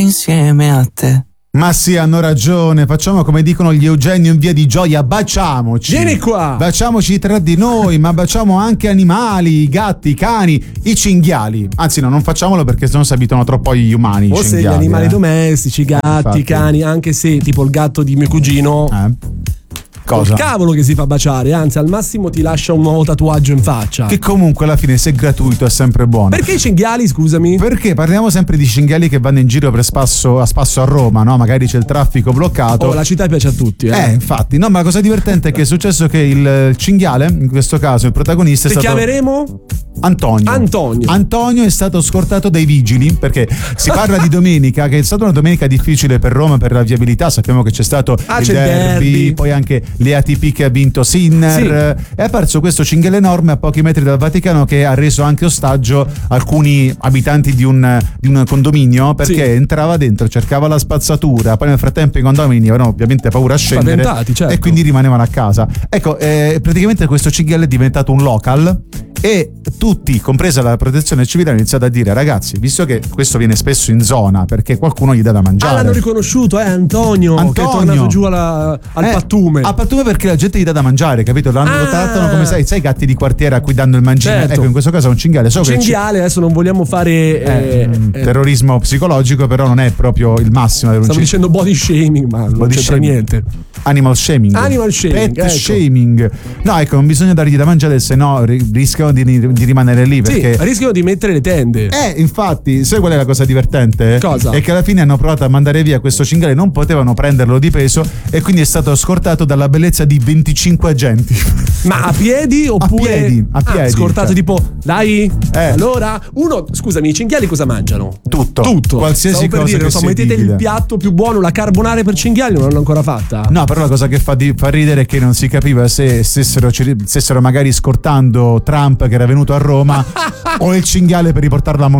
insieme a te. Ma sì, hanno ragione, facciamo come dicono gli Eugenio in Via di Gioia, baciamoci. Vieni qua! Baciamoci tra di noi, ma baciamo anche animali, i gatti, i cani, i cinghiali. Anzi no, non facciamolo perché sennò si abituano troppo agli umani. Forse gli animali domestici, i gatti, infatti. i cani, anche se tipo il gatto di mio cugino... Cosa? Il cavolo che si fa baciare, anzi al massimo ti lascia un nuovo tatuaggio in faccia. Che comunque alla fine se è gratuito è sempre buono. Perché i cinghiali, scusami? Perché parliamo sempre di cinghiali che vanno in giro per spasso a Roma, no? Magari c'è il traffico bloccato. Oh, la città piace a tutti, infatti. No, ma la cosa divertente è che è successo che il cinghiale, in questo caso il protagonista, è Ti stato... chiameremo? Antonio è stato scortato dai vigili, perché si parla di domenica, che è stata una domenica difficile per Roma per la viabilità. Sappiamo che c'è stato il derby, poi anche le ATP che ha vinto Sinner. Sì. È apparso questo cinghiale enorme a pochi metri dal Vaticano che ha reso anche ostaggio alcuni abitanti di un condominio, perché entrava dentro, cercava la spazzatura, poi nel frattempo i condomini avevano ovviamente paura a scendere, certo. E quindi rimanevano a casa. Ecco, praticamente questo cinghiale è diventato un local e tutti, compresa la protezione civile, hanno iniziato a dire: ragazzi, visto che questo viene spesso in zona, perché qualcuno gli dà da mangiare. L'hanno riconosciuto, Antonio, che è tornato giù al pattume. Al pattume perché la gente gli dà da mangiare, capito? Lo trattano come sai i gatti di quartiere a cui danno il mangime. Certo. Ecco, in questo caso è un cinghiale. Adesso non vogliamo fare terrorismo psicologico, però non è proprio il massimo. Stavo dicendo body shaming, ma non c'entra niente. Animal shaming. Pet shaming. No, ecco, non bisogna dargli da mangiare, se no rischiano di rimanere lì, perché rischiano di mettere le tende. Infatti, sai qual è la cosa divertente? Cosa? È che alla fine hanno provato a mandare via questo cinghiale, non potevano prenderlo di peso e quindi è stato scortato dalla bellezza di 25 agenti. Ma a piedi oppure a piedi, scortato, cioè. Tipo dai, allora scusami, i cinghiali cosa mangiano? Tutto. Stavo Qualsiasi per cosa dire, che mettete il piatto più buono, la carbonara per cinghiali, non l'hanno ancora fatta. No, però la cosa che fa ridere è che non si capiva se stessero magari scortando Trump che era venuto a Roma o il cinghiale per riportarlo a